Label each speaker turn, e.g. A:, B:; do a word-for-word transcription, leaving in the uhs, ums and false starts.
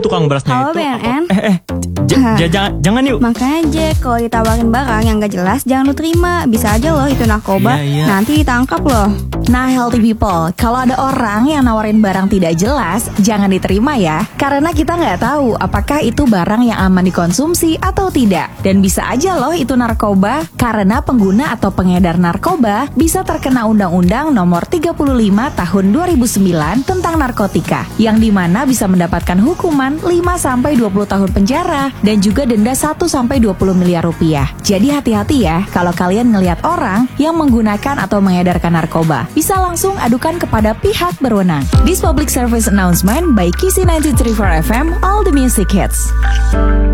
A: tukang berasnya
B: Halo
A: itu.
B: B N N.
A: Eh eh, j-
B: Hah.
A: j- jangan jangan yuk.
B: Makanya Jack, kalau ditawarin barang yang gak jelas jangan lu terima. Bisa aja loh itu narkoba.
A: Iya, iya.
B: Nanti ditangkap loh.
C: Nah, healthy people, kalau ada orang yang nawarin barang tidak jelas, jangan diterima ya. Karena kita nggak tahu apakah itu barang yang aman dikonsumsi atau tidak. Dan bisa aja loh itu narkoba, karena pengguna atau pengedar narkoba bisa terkena Undang-Undang Nomor tiga puluh lima Tahun dua ribu sembilan tentang narkotika, yang dimana bisa mendapatkan hukuman lima sampai dua puluh tahun penjara dan juga denda satu sampai dua puluh miliar rupiah. Jadi hati-hati ya kalau kalian ngelihat orang yang menggunakan atau mengedarkan narkoba. Bisa langsung adukan kepada pihak berwenang. This public service announcement by Kisi sembilan tiga empat F M, all the music hits.